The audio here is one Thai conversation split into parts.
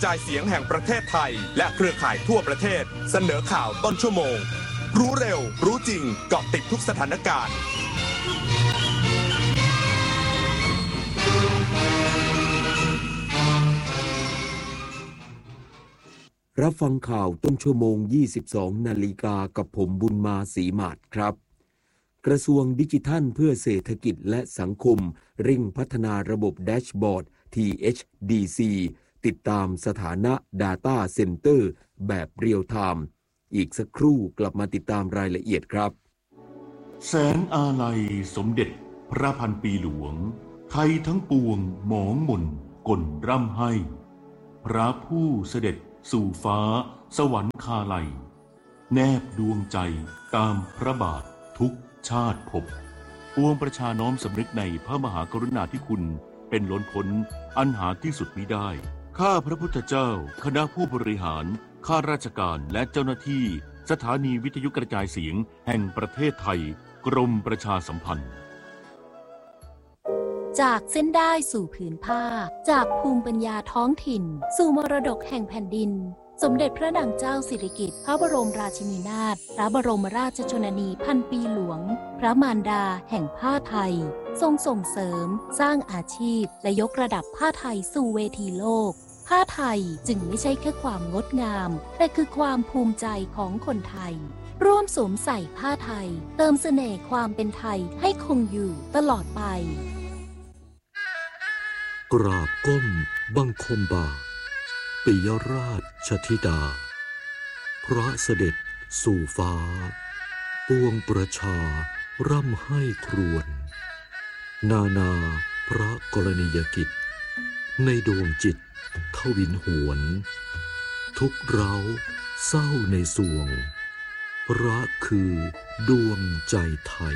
จ่ายเสียงแห่งประเทศไทยและเครือข่ายทั่วประเทศเสนอข่าวต้นชั่วโมงรู้เร็วรู้จริงเกาะติดทุกสถานการณ์รับฟังข่าวต้นชั่วโมง 22 นาฬิกากับผมบุญมาศรีหมาดครับกระทรวงดิจิทัลเพื่อเศรษฐกิจและสังคมเร่งพัฒนาระบบแดชบอร์ด THDC ติดตามสถานะ Data Center แบบเรียลไทม์อีกสักครู่กลับมาติดตามรายละเอียดครับแสนอาลัยสมเด็จพระพันปีหลวงไทยทั้งปวงหมองหม่นก่นร่ำให้พระผู้เสด็จสู่ฟ้าสวรรคาลัยแนบดวงใจตามพระบาททุกชาติภพปวงประชาน้อมสำนึกในพระมหากรุณาธิคุณเป็นล้นพ้นอันหาที่สุดมิได้ข้าพระพุทธเจ้าคณะผู้บริหารข้าราชการและเจ้าหน้าที่สถานีวิทยุกระจายเสียงแห่งประเทศไทยกรมประชาสัมพันธ์จากเส้นได้สู่ผืนผ้าจากภูมิปัญญาท้องถิ่นสู่มรดกแห่งแผ่นดินสมเด็จพระนางเจ้าสิริกิติ์พระบรมราชินีนาถพระบรมราชชนนีพันปีหลวงพระมารดาแห่งผ้าไทยทรงส่งเสริมสร้างอาชีพและยกระดับผ้าไทยสู่เวทีโลกผ้าไทยจึงไม่ใช่แค่ความงดงามแต่คือความภูมิใจของคนไทยร่วมสวมใส่ผ้าไทยเติมเสน่ห์ความเป็นไทยให้คงอยู่ตลอดไปกราบก้มบังคมบาทปิยราชธิดาพระเสด็จสู่ฟ้าปวงประชาร่ำให้ครวญนาพระกรณียกิจในดวงจิตทวินหวนทุกเร้าเศร้าในสวงพระคือดวงใจไทย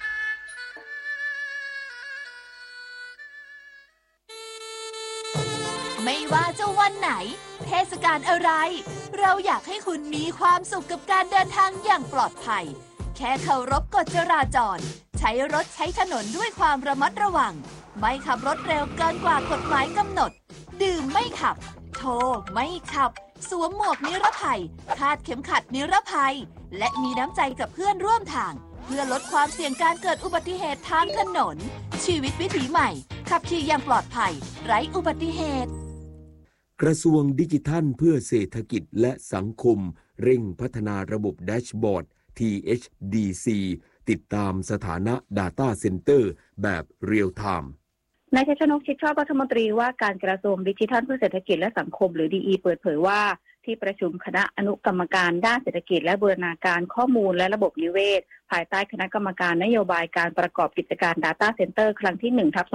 ไม่ว่าจะวันไหนเทศกาลอะไรเราอยากให้คุณมีความสุขกับการเดินทางอย่างปลอดภัยแค่เคารพกฎจราจรใช้รถใช้ถนนด้วยความระมัดระวังไม่ขับรถเร็วเกินกว่ากฎหมายกำหนดดื่มไม่ขับโทรไม่ขับสวมหมวกนิรภัยคาดเข็มขัดนิรภัยและมีน้ำใจกับเพื่อนร่วมทางเพื่อลดความเสี่ยงการเกิดอุบัติเหตุทางถนนชีวิตวิถีใหม่ขับขี่อย่างปลอดภัยไร้อุบัติเหตุกระทรวงดิจิทัลเพื่อเศรษฐกิจและสังคมเร่งพัฒนาระบบแดชบอร์ด THDC ติดตามสถานะ Data Center แบบเรียลไทม์นายชัยชนก ชิดชอบรัฐมนตรีว่าการกระทรวงดิจิทัลเพื่อเศรษฐกิจและสังคมหรือ DE เปิดเผยว่าที่ประชุมคณะอนุกรรมการด้านเศรษฐกิจและบูรณาการข้อมูลและระบบนิเวศภายใต้คณะกรรมการนโยบายการประกอบกิจการ Data Center ครั้งที่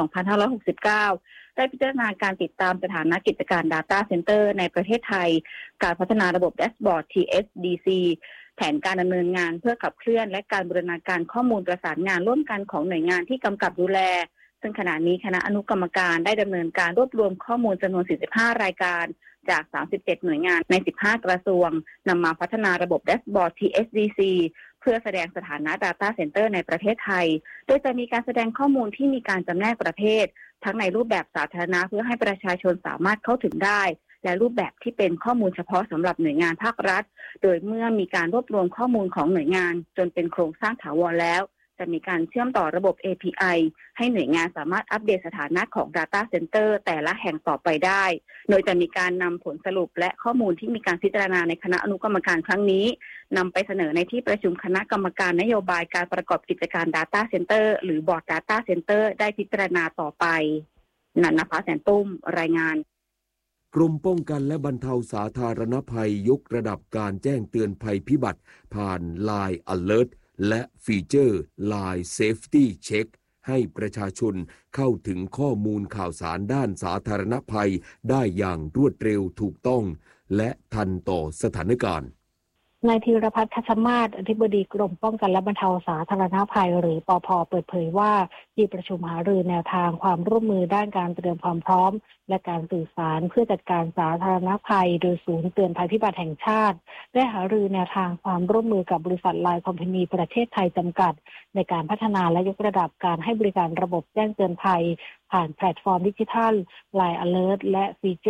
1/2569 ได้พิจารณาการติดตามสถานะกิจการ Data Center ในประเทศไทยการพัฒนาระบบแดชบอร์ด THDC แผนการดำเนินงานเพื่อขับเคลื่อนและการบูรณาการข้อมูลประสานงานร่วมกันของหน่วยงานที่กำกับดูแลซึ่งขณะนี้คณะอนุกรรมการได้ดำเนินการรวบรวมข้อมูลจำนวน 45 รายการจาก37หน่วยงานใน15กระทรวงนำมาพัฒนาระบบแดชบอร์ด THDC เพื่อแสดงสถานะ Data Center ในประเทศไทยโดยจะมีการแสดงข้อมูลที่มีการจำแนกประเภททั้งในรูปแบบสาธารณะเพื่อให้ประชาชนสามารถเข้าถึงได้และรูปแบบที่เป็นข้อมูลเฉพาะสำหรับหน่วยงานภาครัฐโดยเมื่อมีการรวบรวมข้อมูลของหน่วยงานจนเป็นโครงสร้างถาวรแล้วจะมีการเชื่อมต่อระบบ API ให้หน่วยงานสามารถอัปเดตสถานะของ Data Center แต่ละแห่งต่อไปได้โดยจะมีการนำผลสรุปและข้อมูลที่มีการพิจารณาในคณะอนุกรรมการครั้งนี้นำไปเสนอในที่ประชุมคณะกรรมการนโยบายการประกอบกิจการ Data Center หรือ Board Data Center ได้พิจารณาต่อไปณณภาแสนตุ้มรายงานกรมป้องกันและบรรเทาสาธารณภัยยกระดับการแจ้งเตือนภัยพิบัติผ่าน Line Alert และฟีเจอร์ Line Safety Check ให้ประชาชนเข้าถึงข้อมูลข่าวสารด้านสาธารณภัยได้อย่างรวดเร็วถูกต้องและทันต่อสถานการณ์นายธีรพัฒน์ คัชมาศ อธิบดีกรมป้องกันและบรรเทาสาธารณภัยหรือปภ.เปิดเผยว่าที่ประชุมหารือแนวทางความร่วมมือด้านการเตรียมความพร้อมและการสื่อสารเพื่อจัดการสาธารณภัยโดยศูนย์เตือนภัยพิบัติแห่งชาติได้หารือแนวทางความร่วมมือกับบริษัทไลน์คอมพานีประเทศไทยจำกัดในการพัฒนาและยกระดับการให้บริการระบบแจ้งเตือนภัยผ่านแพลตฟอร์มดิจิทัล Line Alert และฟีเจอร์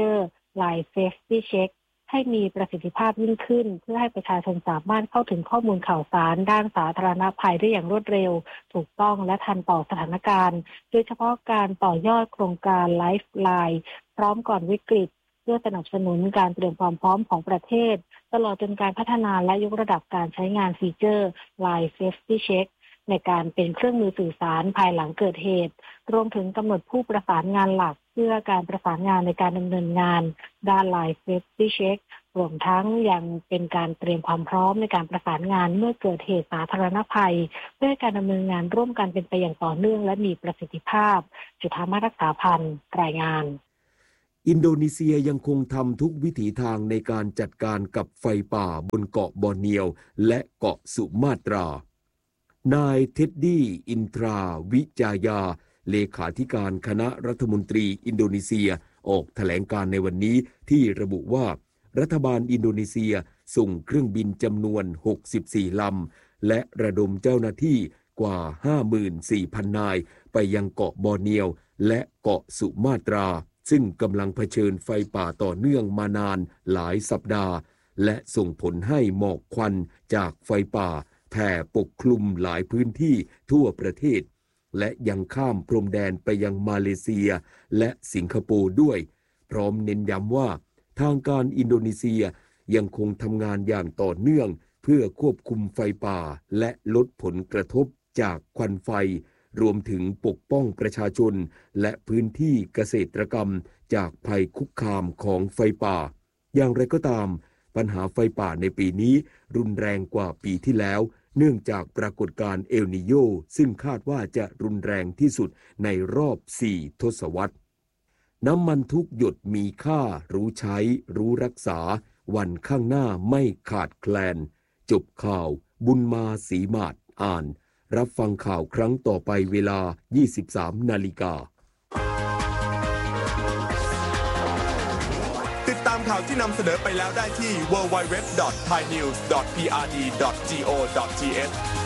Line Safety Check ให้มีประสิทธิภาพยิ่งขึ้นเพื่อให้ประชาชนสามารถเข้าถึงข้อมูลข่าวสารด้านสาธารณภัยได้อย่างรวดเร็วถูกต้องและทันต่อสถานการณ์โดยเฉพาะการต่อยอดโครงการ Lifeline พร้อมก่อนวิกฤตเพื่อสนับสนุนการเตรียมความพร้อมของประเทศตลอดจนการพัฒนาและยกระดับการใช้งานฟีเจอร์ Line Safety Check ในการเป็นเครื่องมือสื่อสารภายหลังเกิดเหตุรวมถึงกำหนดผู้ประสานงานหลักเพื่อการประสานงานในการดำเนินงานด้าน Line Safety Check รวมทั้งยังเป็นการเตรียมความพร้อมในการประสานงานเมื่อเกิดเหตุสาธารณภัยเพื่อการดำเนินงานร่วมกันเป็นไปอย่างต่อเนื่องและมีประสิทธิภาพจุฑามาศรักษาพันธ์รายงานอินโดนีเซียยังคงทำทุกวิถีทางในการจัดการกับไฟป่าบนเกาะบอร์เนียวและเกาะสุมาตรานายเท็ดดี้อินทราวิจายาเลขาธิการคณะรัฐมนตรีอินโดนีเซียออกแถลงการในวันนี้ที่ระบุว่ารัฐบาลอินโดนีเซียส่งเครื่องบินจำนวน64ลำและระดมเจ้าหน้าที่กว่า 54,000 นายไปยังเกาะบอร์เนียวและเกาะสุมาตราซึ่งกำลังเผชิญไฟป่าต่อเนื่องมานานหลายสัปดาห์และส่งผลให้หมอกควันจากไฟป่าแผ่ปกคลุมหลายพื้นที่ทั่วประเทศและยังข้ามพรมแดนไปยังมาเลเซียและสิงคโปร์ด้วยพร้อมเน้นย้ำว่าทางการอินโดนีเซียยังคงทำงานอย่างต่อเนื่องเพื่อควบคุมไฟป่าและลดผลกระทบจากควันไฟรวมถึงปกป้องประชาชนและพื้นที่เกษตรกรรมจากภัยคุกคามของไฟป่าอย่างไรก็ตามปัญหาไฟป่าในปีนี้รุนแรงกว่าปีที่แล้วเนื่องจากปรากฏการณ์เอลนีโญซึ่งคาดว่าจะรุนแรงที่สุดในรอบ4 ทศวรรษน้ำมันทุกหยดมีค่ารู้ใช้รู้รักษาวันข้างหน้าไม่ขาดแคลนจบข่าวบุญมาศรีมาศอ่านรับฟังข่าวครั้งต่อไปเวลา 23 นาฬิกาติดตามข่าวที่นำเสนอไปแล้วได้ที่ www.thainews.prd.go.th